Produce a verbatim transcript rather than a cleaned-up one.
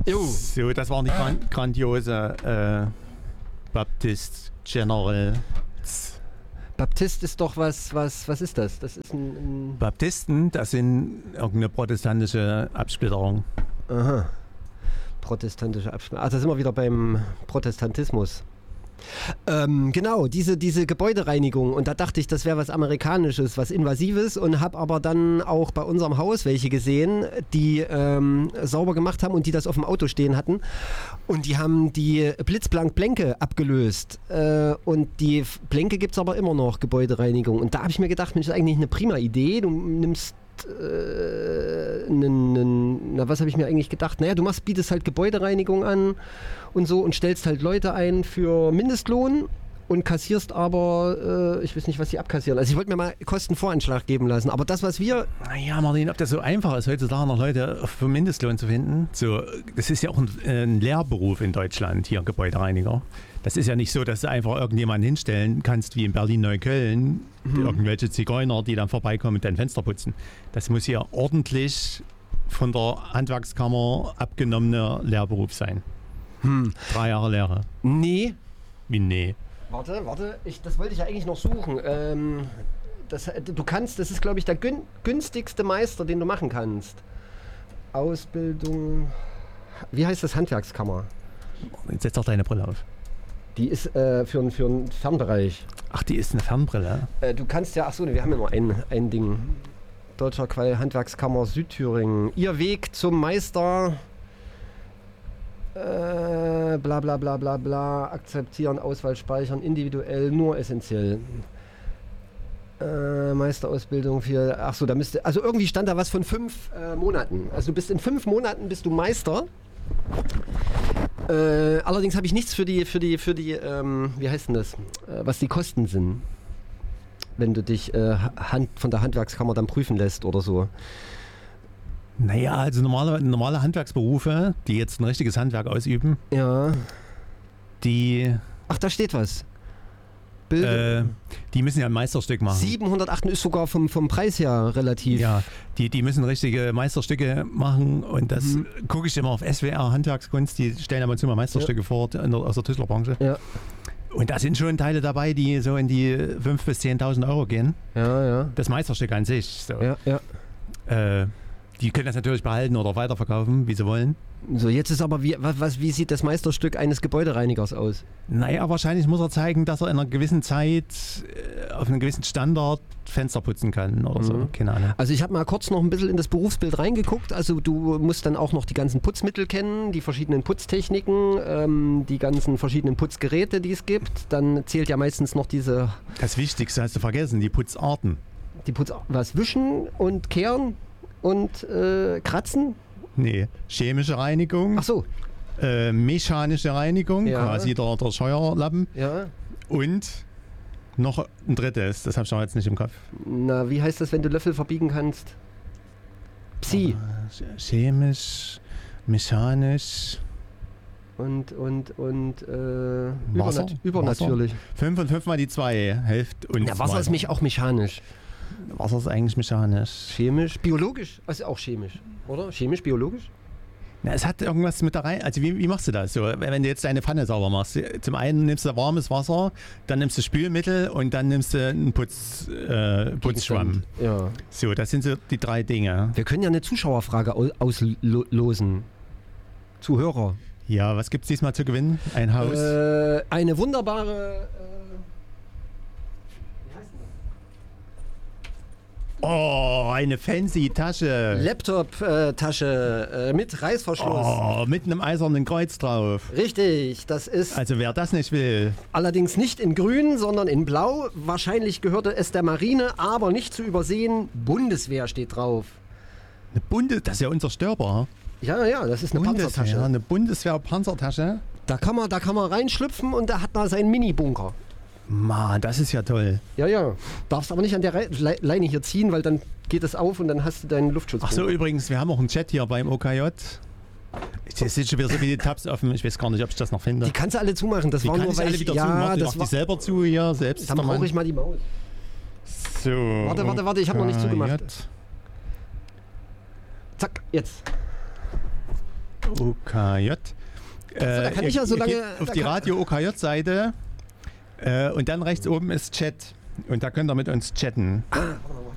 Jo. So, das war die gran grandiose äh, Baptist General. Baptist ist doch was, was, was ist das? Das ist ein, ein Baptisten, das sind irgendeine protestantische Absplitterung. Aha. Protestantische Absplitterung. Ach, da sind wir wieder beim Protestantismus. Ähm, genau, diese, diese Gebäudereinigung. Und da dachte ich, das wäre was Amerikanisches, was Invasives, und habe aber dann auch bei unserem Haus welche gesehen, die ähm, sauber gemacht haben und die das auf dem Auto stehen hatten. Und die haben die blitzblank-Blänke abgelöst. Äh, und die Blänke gibt es aber immer noch, Gebäudereinigung. Und da habe ich mir gedacht, Mensch, das ist eigentlich eine prima Idee. Du nimmst Äh, nen, nen, na, was habe ich mir eigentlich gedacht? Naja, du machst, bietest halt Gebäudereinigung an und so und stellst halt Leute ein für Mindestlohn und kassierst aber, äh, ich weiß nicht, was sie abkassieren. Also ich wollte mir mal Kostenvoranschlag geben lassen, aber das, was wir... Naja, Martin, ob das so einfach ist, heutzutage noch Leute für Mindestlohn zu finden, so, das ist ja auch ein, ein Lehrberuf in Deutschland, hier Gebäudereiniger. Das ist ja nicht so, dass du einfach irgendjemanden hinstellen kannst, wie in Berlin-Neukölln, mhm. irgendwelche Zigeuner, die dann vorbeikommen und dein Fenster putzen. Das muss ja ordentlich von der Handwerkskammer abgenommener Lehrberuf sein. Hm. Drei Jahre Lehre. Nee. Wie nee? Warte, warte, ich, das wollte ich ja eigentlich noch suchen. Ähm, das, du kannst, das ist, glaube ich, der gün, günstigste Meister, den du machen kannst. Ausbildung, wie heißt das, Handwerkskammer? Jetzt setz doch deine Brille auf. Die ist äh, für, für einen Fernbereich. Ach, die ist eine Fernbrille? Äh, du kannst ja, ach so, wir haben ja nur ein, ein Ding. Deutscher Qual Handwerkskammer Südthüringen. Ihr Weg zum Meister. Äh, bla bla bla bla bla. Akzeptieren, Auswahl speichern, individuell, nur essentiell. Äh, Meisterausbildung für, ach so, da müsste, also irgendwie stand da was von fünf äh, Monaten. Also du bist in fünf Monaten bist du Meister. Äh, allerdings habe ich nichts für die, für die, für die, ähm, wie heißt denn das, äh, was die Kosten sind, wenn du dich äh, Hand, von der Handwerkskammer dann prüfen lässt oder so. Naja, also normale, normale Handwerksberufe, die jetzt ein richtiges Handwerk ausüben, ja. die... Ach, da steht was. Äh, die müssen ja ein Meisterstück machen. siebenhundertacht ist sogar vom, vom Preis her relativ. Ja, die, die müssen richtige Meisterstücke machen und das mhm. gucke ich immer auf S W R Handwerkskunst, die stellen ab und zu mal Meisterstücke ja. vor in der, aus der Tischlerbranche. Ja. Und da sind schon Teile dabei, die so in die fünftausend bis zehntausend Euro gehen. Ja, ja. Das Meisterstück an sich. So. Ja, ja. Äh, die können das natürlich behalten oder weiterverkaufen, wie sie wollen. So, jetzt ist aber, wie, was, wie sieht das Meisterstück eines Gebäudereinigers aus? Naja, wahrscheinlich muss er zeigen, dass er in einer gewissen Zeit äh, auf einen gewissen Standard Fenster putzen kann oder mhm. so, keine Ahnung. Also ich habe mal kurz noch ein bisschen in das Berufsbild reingeguckt. Also du musst dann auch noch die ganzen Putzmittel kennen, die verschiedenen Putztechniken, ähm, die ganzen verschiedenen Putzgeräte, die es gibt. Dann zählt ja meistens noch diese... Das Wichtigste hast du vergessen, die Putzarten. Die Putzarten, was, wischen und kehren und äh, kratzen? Nee, chemische Reinigung. Ach so. Äh, mechanische Reinigung, ja. quasi der, der Scheuerlappen. Ja. Und noch ein drittes, das habe ich noch jetzt nicht im Kopf. Na, wie heißt das, wenn du Löffel verbiegen kannst? Psi. Aber chemisch, mechanisch. Und, und, und, äh, Wasser? Übernat übernatürlich. Wasser. Fünf und fünf mal die zwei, hilft uns. Ja, Wasser ist mich auch mechanisch. Wasser ist eigentlich mechanisch. Chemisch, biologisch, also auch chemisch, oder? Chemisch, biologisch? Na, es hat irgendwas mit da rein. Also wie, wie machst du das? So, wenn du jetzt deine Pfanne sauber machst, zum einen nimmst du warmes Wasser, dann nimmst du Spülmittel und dann nimmst du einen Putz, äh, Putzschwamm. Ja. So, das sind so die drei Dinge. Wir können ja eine Zuschauerfrage auslosen. Zuhörer. Ja, was gibt es diesmal zu gewinnen? Ein Haus? Äh, eine wunderbare... Äh Oh, eine fancy Tasche. Laptop-Tasche äh, mit Reißverschluss. Oh, mit einem eisernen Kreuz drauf. Richtig, das ist... Also wer das nicht will. Allerdings nicht in grün, sondern in blau. Wahrscheinlich gehörte es der Marine, aber nicht zu übersehen. Bundeswehr steht drauf. Eine Bundes... Das ist ja unzerstörbar. Ja, ja, das ist eine Bundeswehr, Panzertasche. Eine Bundeswehr-Panzertasche. Da kann man, da kann man reinschlüpfen und da hat man seinen Mini-Bunker. Mann, das ist ja toll. Ja, ja. Darfst aber nicht an der Re Le Leine hier ziehen, weil dann geht es auf und dann hast du deinen Luftschutz. Ach so, übrigens, wir haben auch einen Chat hier beim O K J. Es sind schon wieder so viele Tabs offen. Ich weiß gar nicht, ob ich das noch finde. Die kannst du alle zumachen. Das Die war kann nur, ich weil alle ich... wieder Ja, zumachen. das mach war, die selber zu hier. Selbst dann brauche ich mal die Maus. So. Warte, warte, warte. Ich habe noch nicht O K J. zugemacht. Zack, jetzt. O K J. Äh, da kann ich ja so lange... Auf die Radio O K J-Seite äh, und dann rechts oben ist Chat. Und da könnt ihr mit uns chatten. Ah, warte mal.